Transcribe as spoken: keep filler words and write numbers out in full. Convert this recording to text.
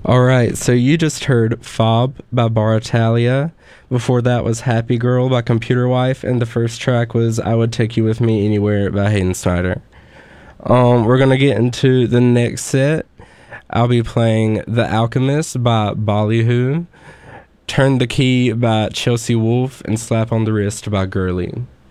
All right, so you just heard Fob by Baratalia. Before that was Happy Girl by Computer Wife, and the first track was I Would Take You With Me Anywhere by Hayden Snyder. Um, we're gonna get into the next set. I'll be playing The Alchemist by Ballyhoo, Turn the Key by Chelsea Wolfe, and Slap on the Wrist by Gurley.